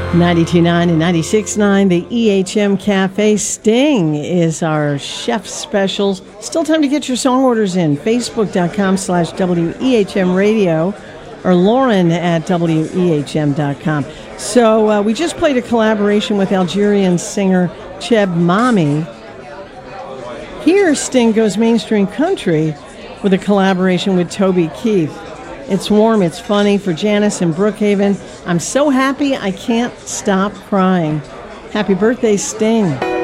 92.9 and 96.9, the EHM Cafe. Sting is our chef specials. Still time to get your song orders in. Facebook.com/WEHM Radio or Lauren at WEHM.com. So we just played a collaboration with Algerian singer Cheb Mami. Here, Sting goes mainstream country with a collaboration with Toby Keith. It's warm, it's funny for Janice in Brookhaven. I'm so happy I can't stop crying. Happy birthday, Sting.